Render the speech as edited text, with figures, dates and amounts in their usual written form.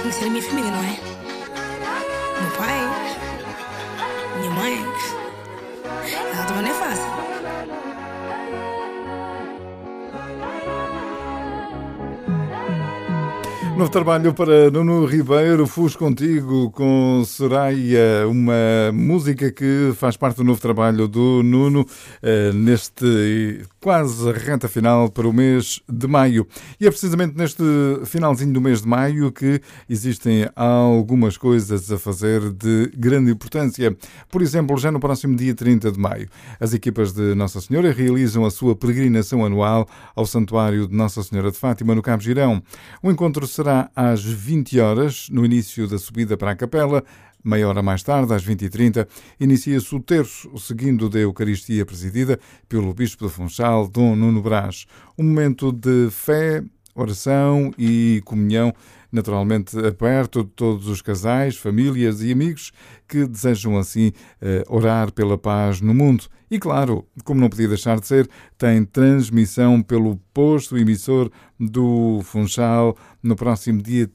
conhecer a minha família, não é? Meu pai, minha mãe. Ela também não é fácil. Novo trabalho para Nuno Ribeiro, Fus Contigo, com Soraya, uma música que faz parte do novo trabalho do Nuno, neste quase reta final para o mês de maio. E é precisamente neste finalzinho do mês de maio que existem algumas coisas a fazer de grande importância. Por exemplo, já no próximo dia 30 de maio, as equipas de Nossa Senhora realizam a sua peregrinação anual ao Santuário de Nossa Senhora de Fátima, no Cabo Girão. O encontro será às 20 horas, no início da subida para a capela. Meia hora mais tarde, às 20h30, inicia-se o terço, seguindo da Eucaristia presidida pelo Bispo de Funchal, Dom Nuno Brás. Um momento de fé, oração e comunhão, naturalmente aberto de todos os casais, famílias e amigos que desejam assim orar pela paz no mundo. E claro, como não podia deixar de ser, tem transmissão pelo posto emissor do Funchal no próximo dia